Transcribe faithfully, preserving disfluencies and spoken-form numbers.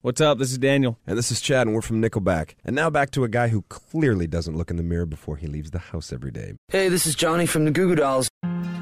What's up? This is Daniel. And this is Chad, and we're from Nickelback. And now back to a guy who clearly doesn't look in the mirror before he leaves the house every day. Hey, this is Johnny from the Goo Goo Dolls.